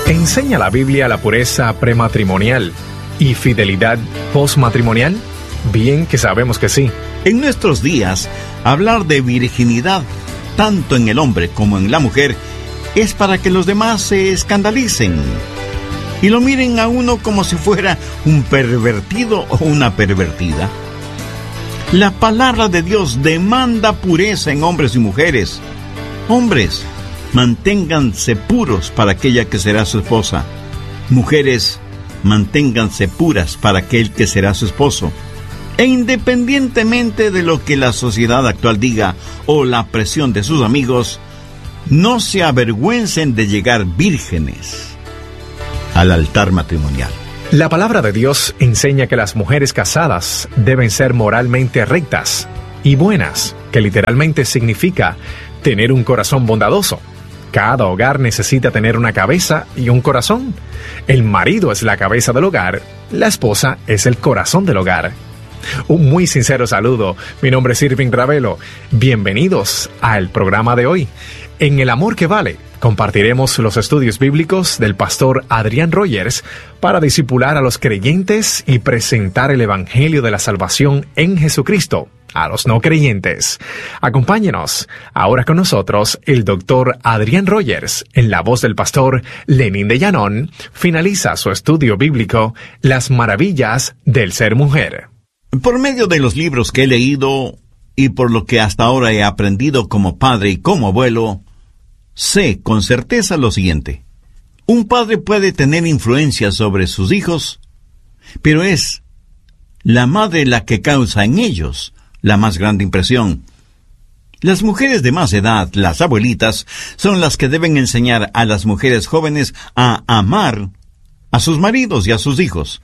¿Enseña la Biblia la pureza prematrimonial y fidelidad postmatrimonial? Bien que sabemos que sí. En nuestros días, hablar de virginidad, tanto en el hombre como en la mujer, es para que los demás se escandalicen y lo miren a uno como si fuera un pervertido o una pervertida. La palabra de Dios demanda pureza en hombres y mujeres. Hombres, manténganse puros para aquella que será su esposa. Mujeres, manténganse puras para aquel que será su esposo. E independientemente de lo que la sociedad actual diga o la presión de sus amigos, no se avergüencen de llegar vírgenes al altar matrimonial. La palabra de Dios enseña que las mujeres casadas deben ser moralmente rectas y buenas, que literalmente significa tener un corazón bondadoso. Cada hogar necesita tener una cabeza y un corazón. El marido es la cabeza del hogar, la esposa es el corazón del hogar. Un muy sincero saludo, mi nombre es Irving Ravelo. Bienvenidos al programa de hoy. En El Amor que Vale, compartiremos los estudios bíblicos del pastor Adrián Rogers para discipular a los creyentes y presentar el Evangelio de la salvación en Jesucristo a los no creyentes. Acompáñenos. Ahora con nosotros el doctor Adrián Rogers, en la voz del pastor Lenín de Llanón, finaliza su estudio bíblico Las maravillas del ser mujer. Por medio de los libros que he leído y por lo que hasta ahora he aprendido como padre y como abuelo, sé con certeza lo siguiente. Un padre puede tener influencia sobre sus hijos, pero es la madre la que causa en ellos la más grande impresión. Las mujeres de más edad, las abuelitas, son las que deben enseñar a las mujeres jóvenes a amar a sus maridos y a sus hijos.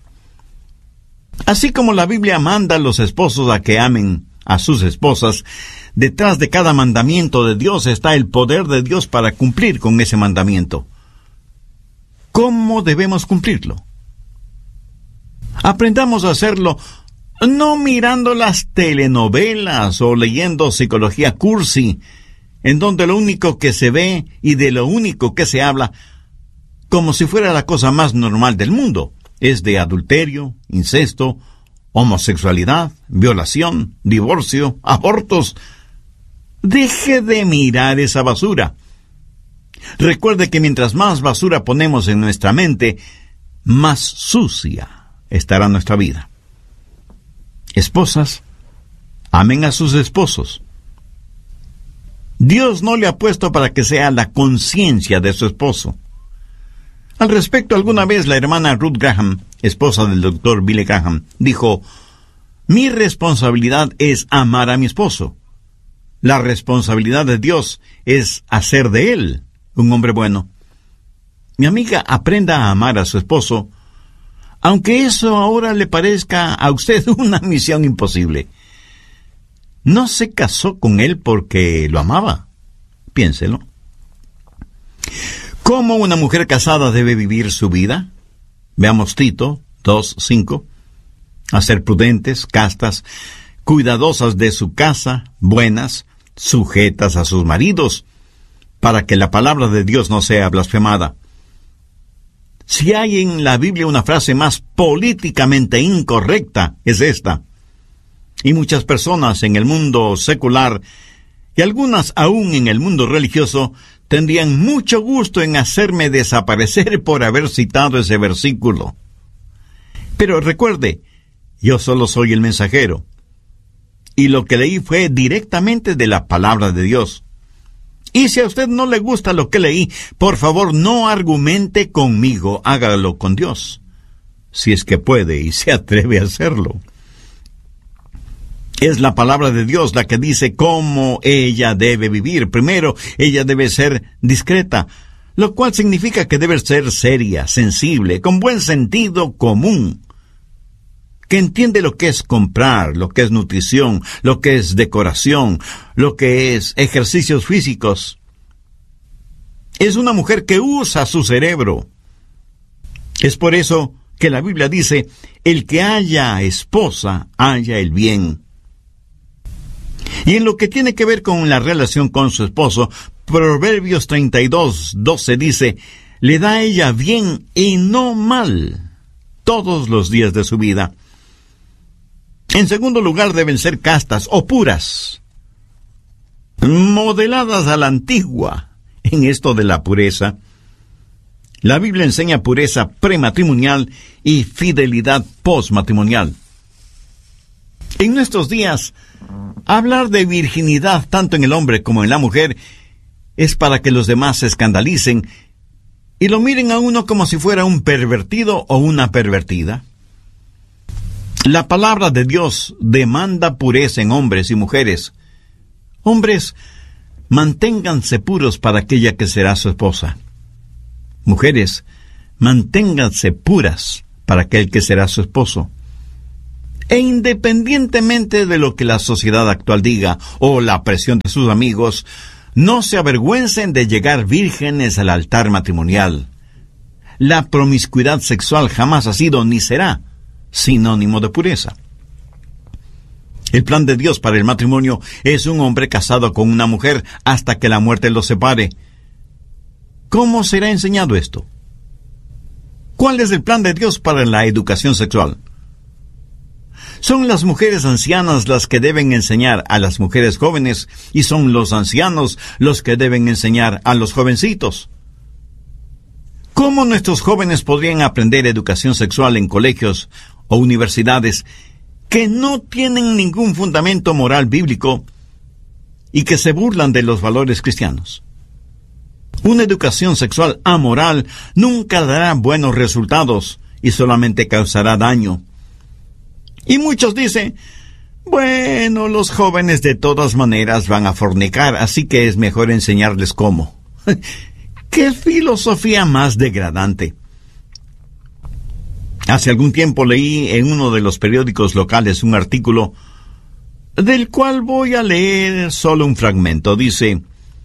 Así como la Biblia manda a los esposos a que amen a sus esposas, detrás de cada mandamiento de Dios está el poder de Dios para cumplir con ese mandamiento. ¿Cómo debemos cumplirlo? Aprendamos a hacerlo no mirando las telenovelas o leyendo psicología cursi, en donde lo único que se ve y de lo único que se habla, como si fuera la cosa más normal del mundo, es de adulterio, incesto, homosexualidad, violación, divorcio, abortos. Deje de mirar esa basura. Recuerde que mientras más basura ponemos en nuestra mente, más sucia estará nuestra vida. Esposas, amen a sus esposos. Dios no le ha puesto para que sea la conciencia de su esposo. Al respecto, alguna vez la hermana Ruth Graham, esposa del doctor Billy Graham, dijo: mi responsabilidad es amar a mi esposo. La responsabilidad de Dios es hacer de él un hombre bueno. Mi amiga, aprenda a amar a su esposo, aunque eso ahora le parezca a usted una misión imposible. No se casó con él porque lo amaba. Piénselo. ¿Cómo una mujer casada debe vivir su vida? Veamos Tito 2:5. A ser prudentes, castas, cuidadosas de su casa, buenas, sujetas a sus maridos, para que la palabra de Dios no sea blasfemada. Si hay en la Biblia una frase más políticamente incorrecta, es esta. Y muchas personas en el mundo secular, y algunas aún en el mundo religioso, tendrían mucho gusto en hacerme desaparecer por haber citado ese versículo. Pero recuerde, yo solo soy el mensajero, y lo que leí fue directamente de la palabra de Dios. Y si a usted no le gusta lo que leí, por favor no argumente conmigo, hágalo con Dios, si es que puede y se atreve a hacerlo. Es la palabra de Dios la que dice cómo ella debe vivir. Primero, ella debe ser discreta, lo cual significa que debe ser seria, sensible, con buen sentido común, que entiende lo que es comprar, lo que es nutrición, lo que es decoración, lo que es ejercicios físicos. Es una mujer que usa su cerebro. Es por eso que la Biblia dice: el que haya esposa, haya el bien. Y en lo que tiene que ver con la relación con su esposo, Proverbios 32:12 dice: le da a ella bien y no mal todos los días de su vida. En segundo lugar, deben ser castas o puras, modeladas a la antigua en esto de la pureza. La Biblia enseña pureza prematrimonial y fidelidad postmatrimonial. En nuestros días, hablar de virginidad tanto en el hombre como en la mujer es para que los demás se escandalicen y lo miren a uno como si fuera un pervertido o una pervertida. La palabra de Dios demanda pureza en hombres y mujeres. Hombres, manténganse puros para aquella que será su esposa. Mujeres, manténganse puras para aquel que será su esposo. E independientemente de lo que la sociedad actual diga o la presión de sus amigos, no se avergüencen de llegar vírgenes al altar matrimonial. La promiscuidad sexual jamás ha sido ni será sinónimo de pureza. El plan de Dios para el matrimonio es un hombre casado con una mujer hasta que la muerte los separe. ¿Cómo será enseñado esto? ¿Cuál es el plan de Dios para la educación sexual? Son las mujeres ancianas las que deben enseñar a las mujeres jóvenes y son los ancianos los que deben enseñar a los jovencitos. ¿Cómo nuestros jóvenes podrían aprender educación sexual en colegios o universidades que no tienen ningún fundamento moral bíblico y que se burlan de los valores cristianos? Una educación sexual amoral nunca dará buenos resultados y solamente causará daño. Y muchos dicen, bueno, los jóvenes de todas maneras van a fornicar, así que es mejor enseñarles cómo. ¡Qué filosofía más degradante! Hace algún tiempo leí en uno de los periódicos locales un artículo del cual voy a leer solo un fragmento. Dice: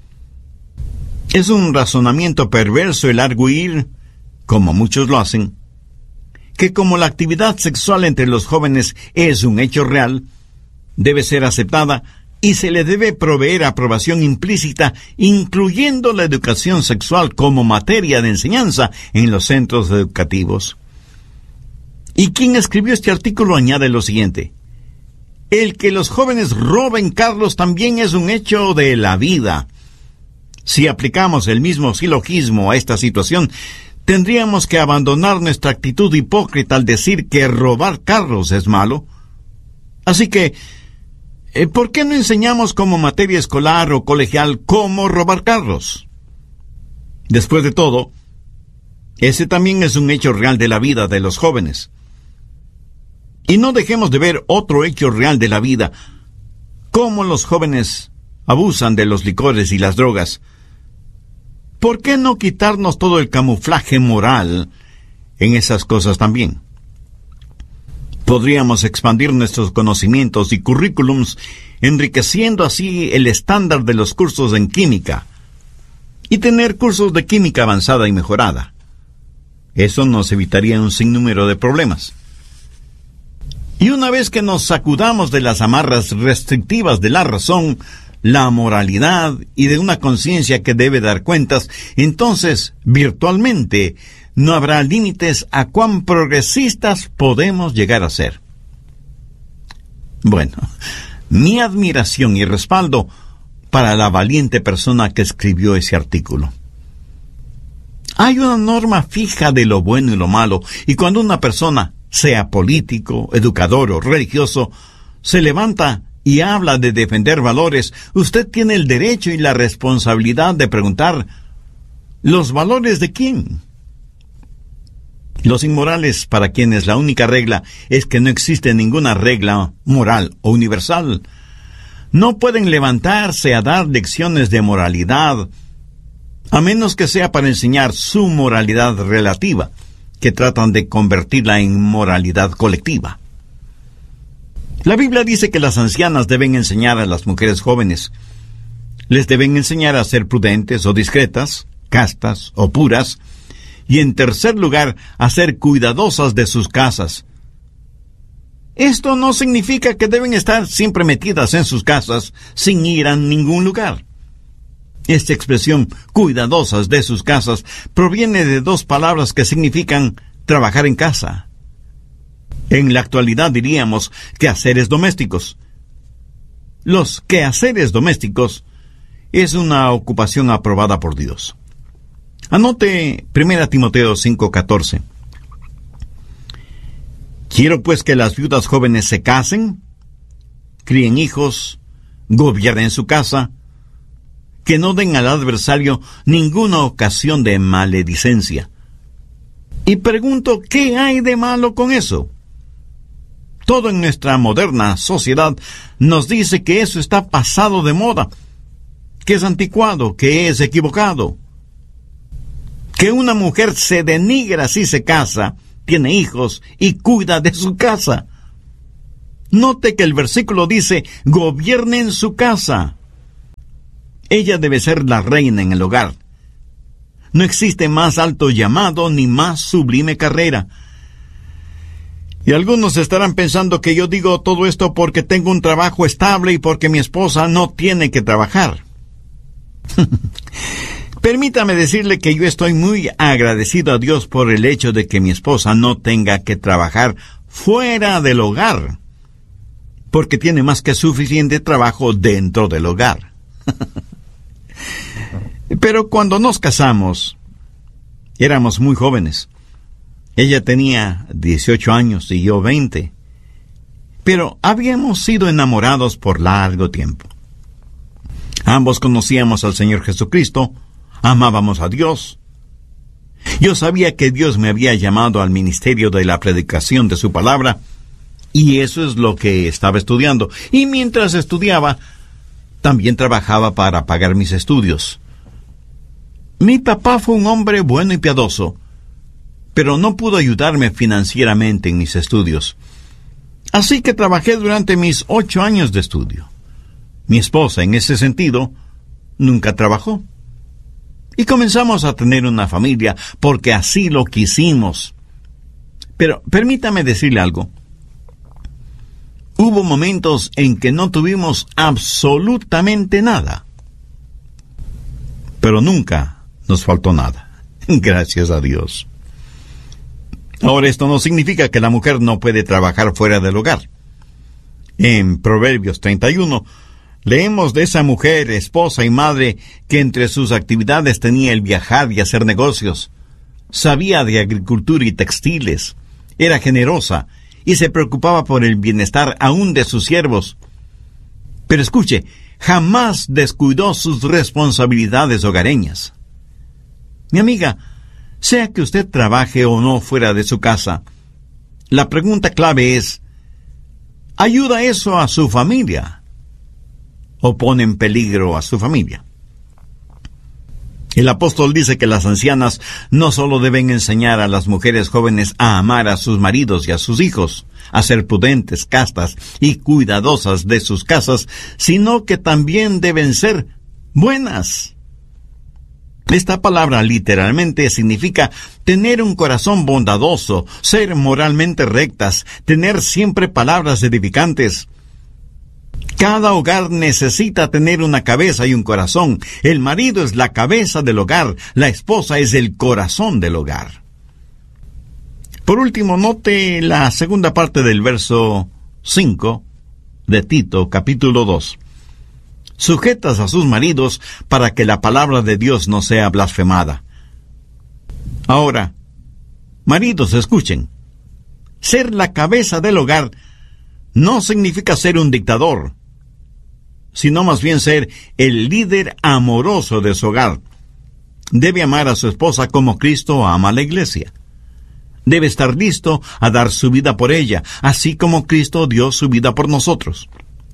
es un razonamiento perverso el arguir, como muchos lo hacen, que como la actividad sexual entre los jóvenes es un hecho real, debe ser aceptada y se le debe proveer aprobación implícita, incluyendo la educación sexual como materia de enseñanza en los centros educativos. Y quien escribió este artículo añade lo siguiente: el que los jóvenes roben carros también es un hecho de la vida. Si aplicamos el mismo silogismo a esta situación, tendríamos que abandonar nuestra actitud hipócrita al decir que robar carros es malo. Así que, ¿por qué no enseñamos como materia escolar o colegial cómo robar carros? Después de todo, ese también es un hecho real de la vida de los jóvenes. Y no dejemos de ver otro hecho real de la vida: cómo los jóvenes abusan de los licores y las drogas. ¿Por qué no quitarnos todo el camuflaje moral en esas cosas también? Podríamos expandir nuestros conocimientos y currículums, enriqueciendo así el estándar de los cursos en química, y tener cursos de química avanzada y mejorada. Eso nos evitaría un sinnúmero de problemas. Y una vez que nos sacudamos de las amarras restrictivas de la razón, la moralidad y de una conciencia que debe dar cuentas, entonces, virtualmente, no habrá límites a cuán progresistas podemos llegar a ser. Bueno, mi admiración y respaldo para la valiente persona que escribió ese artículo. Hay una norma fija de lo bueno y lo malo, y cuando una persona, sea político, educador o religioso, se levanta y habla de defender valores, usted tiene el derecho y la responsabilidad de preguntar: ¿los valores de quién? Los inmorales, para quienes la única regla es que no existe ninguna regla moral o universal, no pueden levantarse a dar lecciones de moralidad, a menos que sea para enseñar su moralidad relativa, que tratan de convertirla en moralidad colectiva. La Biblia dice que las ancianas deben enseñar a las mujeres jóvenes. Les deben enseñar a ser prudentes o discretas, castas o puras, y en tercer lugar, a ser cuidadosas de sus casas. Esto no significa que deben estar siempre metidas en sus casas sin ir a ningún lugar. Esta expresión, cuidadosas de sus casas, proviene de dos palabras que significan trabajar en casa. En la actualidad diríamos quehaceres domésticos. Los quehaceres domésticos es una ocupación aprobada por Dios. Anote 1 Timoteo 5:14. Quiero pues que las viudas jóvenes se casen, críen hijos, gobiernen su casa, que no den al adversario ninguna ocasión de maledicencia. Y pregunto, ¿qué hay de malo con eso? Todo en nuestra moderna sociedad nos dice que eso está pasado de moda, que es anticuado, que es equivocado. Que una mujer se denigra si se casa, tiene hijos y cuida de su casa. Note que el versículo dice, gobiernen su casa. Ella debe ser la reina en el hogar. No existe más alto llamado ni más sublime carrera. Y algunos estarán pensando que yo digo todo esto porque tengo un trabajo estable y porque mi esposa no tiene que trabajar. Permítame decirle que yo estoy muy agradecido a Dios por el hecho de que mi esposa no tenga que trabajar fuera del hogar, porque tiene más que suficiente trabajo dentro del hogar. Pero cuando nos casamos, éramos muy jóvenes. Ella tenía 18 años y yo 20. Pero habíamos sido enamorados por largo tiempo. Ambos conocíamos al Señor Jesucristo, amábamos a Dios. Yo sabía que Dios me había llamado al ministerio de la predicación de su palabra, y eso es lo que estaba estudiando. Y mientras estudiaba, también trabajaba para pagar mis estudios. Mi papá fue un hombre bueno y piadoso, pero no pudo ayudarme financieramente en mis estudios. Así que trabajé durante mis 8 años de estudio. Mi esposa, en ese sentido, nunca trabajó. Y comenzamos a tener una familia porque así lo quisimos. Pero permítame decirle algo. Hubo momentos en que no tuvimos absolutamente nada. Pero nunca nos faltó nada. Gracias a Dios. Ahora, esto no significa que la mujer no puede trabajar fuera del hogar. En Proverbios 31, leemos de esa mujer, esposa y madre, que entre sus actividades tenía el viajar y hacer negocios. Sabía de agricultura y textiles. Era generosa y se preocupaba por el bienestar aún de sus siervos. Pero escuche, jamás descuidó sus responsabilidades hogareñas. Mi amiga, sea que usted trabaje o no fuera de su casa, la pregunta clave es, ¿ayuda eso a su familia o pone en peligro a su familia? El apóstol dice que las ancianas no solo deben enseñar a las mujeres jóvenes a amar a sus maridos y a sus hijos, a ser prudentes, castas y cuidadosas de sus casas, sino que también deben ser buenas. Esta palabra literalmente significa tener un corazón bondadoso, ser moralmente rectas, tener siempre palabras edificantes. Cada hogar necesita tener una cabeza y un corazón. El marido es la cabeza del hogar, la esposa es el corazón del hogar. Por último, note la segunda parte del verso 5 de Tito, capítulo 2. Sujetas a sus maridos para que la palabra de Dios no sea blasfemada. Ahora, maridos, escuchen. Ser la cabeza del hogar no significa ser un dictador, sino más bien ser el líder amoroso de su hogar. Debe amar a su esposa como Cristo ama a la iglesia. Debe estar listo a dar su vida por ella, así como Cristo dio su vida por nosotros.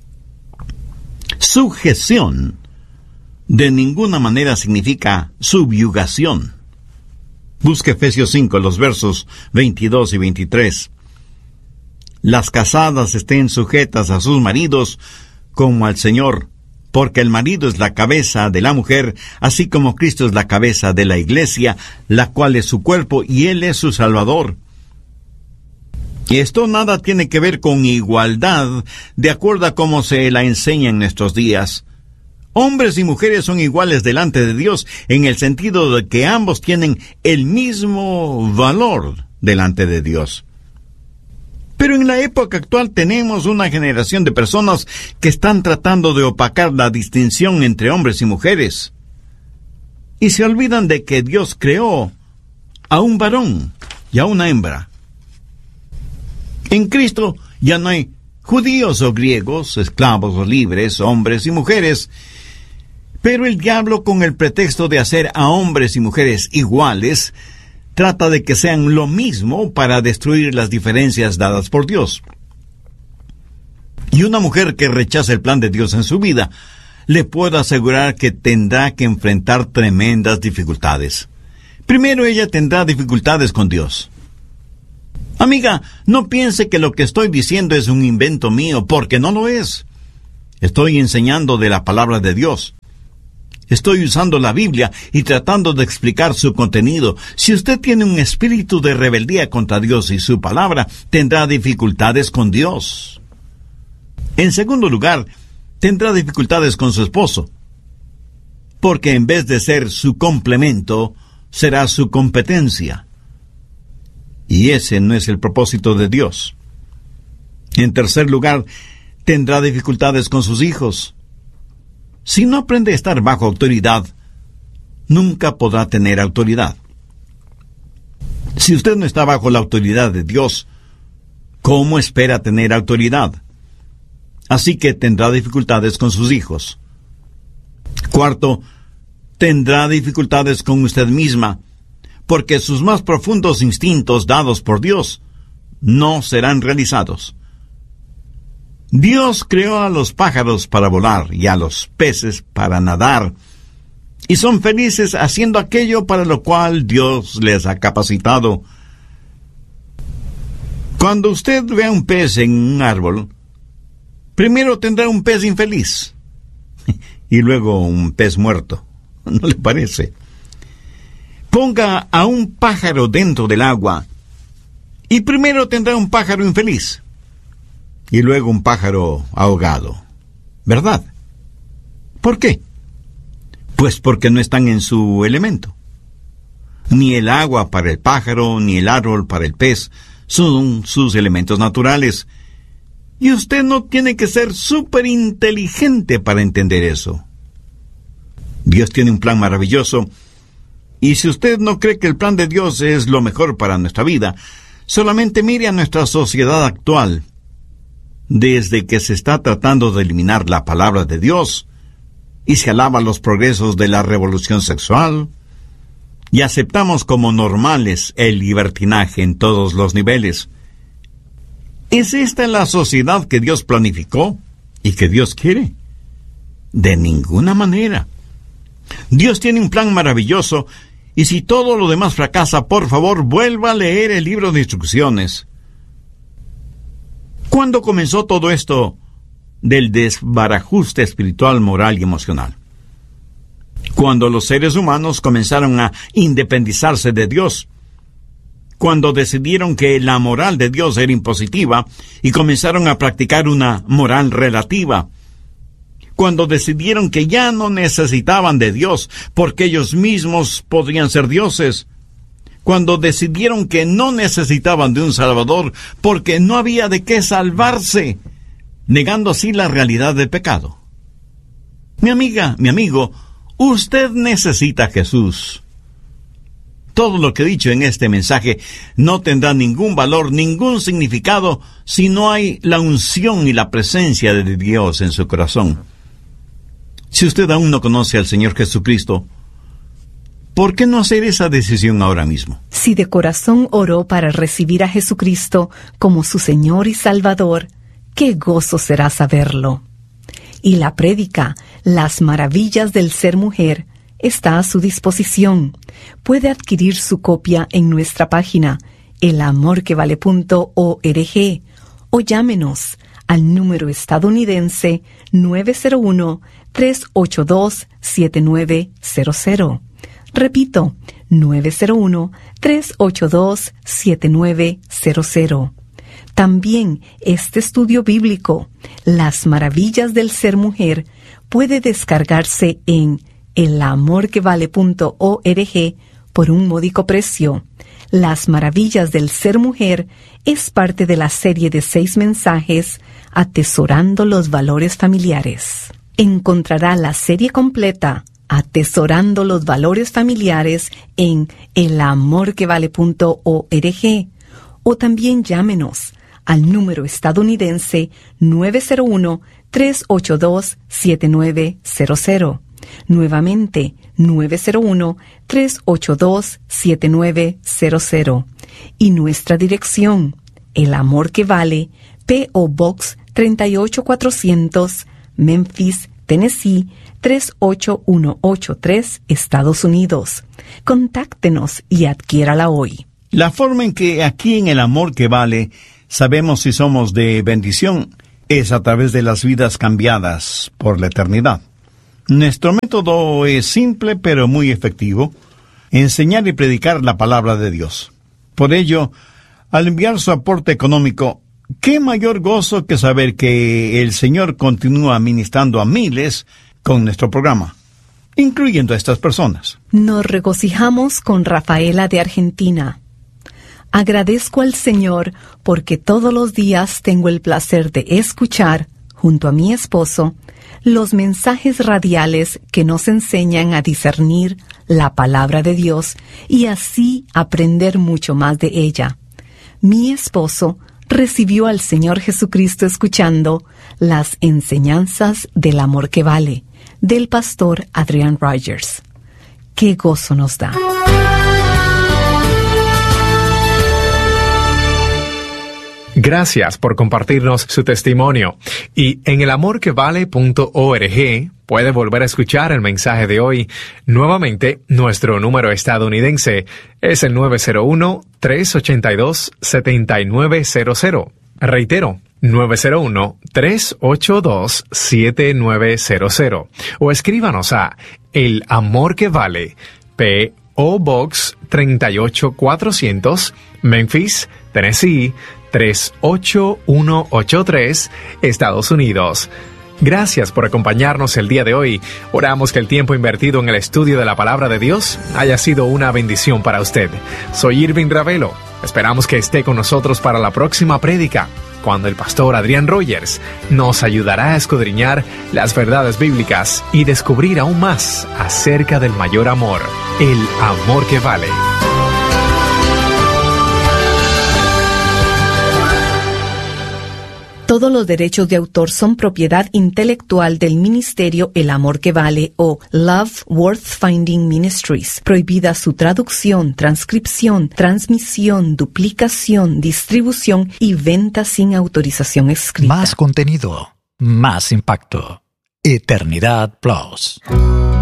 Sujeción de ninguna manera significa subyugación. Busque Efesios 5, los versos 22 y 23. Las casadas estén sujetas a sus maridos como al Señor, porque el marido es la cabeza de la mujer, así como Cristo es la cabeza de la iglesia, la cual es su cuerpo y Él es su Salvador. Y esto nada tiene que ver con igualdad, de acuerdo a cómo se la enseña en nuestros días, Hombres y mujeres son iguales delante de Dios en el sentido de que ambos tienen el mismo valor delante de Dios. Pero en la época actual tenemos una generación de personas que están tratando de opacar la distinción entre hombres y mujeres. Y se olvidan de que Dios creó a un varón y a una hembra. En Cristo ya no hay judíos o griegos, esclavos o libres, hombres y mujeres. Pero el diablo, con el pretexto de hacer a hombres y mujeres iguales, trata de que sean lo mismo para destruir las diferencias dadas por Dios. Y una mujer que rechaza el plan de Dios en su vida, le puedo asegurar que tendrá que enfrentar tremendas dificultades. Primero, ella tendrá dificultades con Dios. Amiga, no piense que lo que estoy diciendo es un invento mío, porque no lo es. Estoy enseñando de la palabra de Dios. Estoy usando la Biblia y tratando de explicar su contenido. Si usted tiene un espíritu de rebeldía contra Dios y su palabra, tendrá dificultades con Dios. En segundo lugar, tendrá dificultades con su esposo, porque en vez de ser su complemento, será su competencia. Y ese no es el propósito de Dios. En tercer lugar, tendrá dificultades con sus hijos. Si no aprende a estar bajo autoridad, nunca podrá tener autoridad. Si usted no está bajo la autoridad de Dios, ¿cómo espera tener autoridad? Así que tendrá dificultades con sus hijos. Cuarto, tendrá dificultades con usted misma, porque sus más profundos instintos dados por Dios no serán realizados. Dios creó a los pájaros para volar y a los peces para nadar, y son felices haciendo aquello para lo cual Dios les ha capacitado. Cuando usted vea un pez en un árbol, primero tendrá un pez infeliz y luego un pez muerto. ¿No le parece? Ponga a un pájaro dentro del agua y primero tendrá un pájaro infeliz y luego un pájaro ahogado. ¿Verdad? ¿Por qué? Pues porque no están en su elemento. Ni el agua para el pájaro, ni el árbol para el pez son sus elementos naturales. Y usted no tiene que ser súper inteligente para entender eso. Dios tiene un plan maravilloso, y si usted no cree que el plan de Dios es lo mejor para nuestra vida, solamente mire a nuestra sociedad actual. Desde que se está tratando de eliminar la palabra de Dios, y se alaban los progresos de la revolución sexual, y aceptamos como normales el libertinaje en todos los niveles. ¿Es esta la sociedad que Dios planificó y que Dios quiere? De ninguna manera. Dios tiene un plan maravilloso, y si todo lo demás fracasa, por favor, vuelva a leer el libro de instrucciones. ¿Cuándo comenzó todo esto del desbarajuste espiritual, moral y emocional? Cuando los seres humanos comenzaron a independizarse de Dios. Cuando decidieron que la moral de Dios era impositiva y comenzaron a practicar una moral relativa. Cuando decidieron que ya no necesitaban de Dios porque ellos mismos podrían ser dioses. Cuando decidieron que no necesitaban de un Salvador porque no había de qué salvarse, negando así la realidad del pecado. Mi amiga, mi amigo, usted necesita a Jesús. Todo lo que he dicho en este mensaje no tendrá ningún valor, ningún significado, si no hay la unción y la presencia de Dios en su corazón. Si usted aún no conoce al Señor Jesucristo, ¿por qué no hacer esa decisión ahora mismo? Si de corazón oró para recibir a Jesucristo como su Señor y Salvador, qué gozo será saberlo. Y la prédica, Las maravillas del ser mujer, está a su disposición. Puede adquirir su copia en nuestra página, elamorquevale.org, o llámenos al número estadounidense 901-382-7900. Repito, 901-382-7900. También este estudio bíblico, Las maravillas del ser mujer, puede descargarse en elamorquevale.org por un módico precio. Las maravillas del ser mujer es parte de la serie de 6 mensajes Atesorando los valores familiares. Encontrará la serie completa Atesorando los valores familiares en elamorquevale.org, o también llámenos al número estadounidense 901-382-7900. Nuevamente, 901-382-7900. Y nuestra dirección, El Amor que Vale, P.O. Box 38400, Memphis, Tennessee 38183, Estados Unidos. Contáctenos y adquiérala hoy. La forma en que aquí en El Amor que Vale sabemos si somos de bendición es a través de las vidas cambiadas por la eternidad. Nuestro método es simple pero muy efectivo: enseñar y predicar la palabra de Dios. Por ello, al enviar su aporte económico, qué mayor gozo que saber que el Señor continúa ministrando a miles con nuestro programa, incluyendo a estas personas. Nos regocijamos con Rafaela de Argentina. Agradezco al Señor porque todos los días tengo el placer de escuchar, junto a mi esposo, los mensajes radiales que nos enseñan a discernir la palabra de Dios y así aprender mucho más de ella. Mi esposo recibió al Señor Jesucristo escuchando las enseñanzas del amor que vale, del pastor Adrian Rogers. ¡Qué gozo nos da! Gracias por compartirnos su testimonio. Y en elamorquevale.org puede volver a escuchar el mensaje de hoy. Nuevamente, nuestro número estadounidense es el 901-382-7900. Reitero, 901-382-7900. O escríbanos a El Amor que Vale, P.O. Box 38400, Memphis, Tennessee 38183, Estados Unidos. Gracias por acompañarnos el día de hoy. Oramos que el tiempo invertido en el estudio de la palabra de Dios haya sido una bendición para usted. Soy Irving Ravelo. Esperamos que esté con nosotros para la próxima prédica, cuando el pastor Adrian Rogers nos ayudará a escudriñar las verdades bíblicas y descubrir aún más acerca del mayor amor, el amor que vale. Todos los derechos de autor son propiedad intelectual del ministerio El Amor que Vale o Love Worth Finding Ministries. Prohibida su traducción, transcripción, transmisión, duplicación, distribución y venta sin autorización escrita. Más contenido, más impacto. Eternidad Plus.